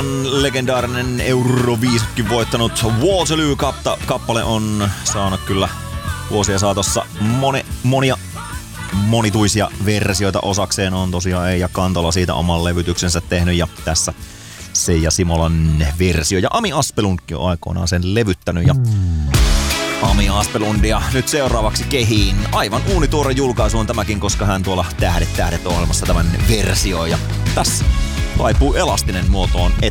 Simolan legendaarinen Euroviisutkin voittanut Waterloo-kappale on saanut kyllä vuosien saatossa monia monituisia versioita osakseen. On tosiaan Eija Kantola siitä oman levytyksensä tehnyt ja tässä Seija Simolan versio. Ja Ami Aspelundkin on aikoinaan sen levyttänyt ja Ami Aspelundia nyt seuraavaksi kehiin. Aivan uunituore julkaisu on tämäkin, koska hän tuolla Tähdet ohjelmassa tämän versioi. Ja tässä vaipuu elastinen muotoon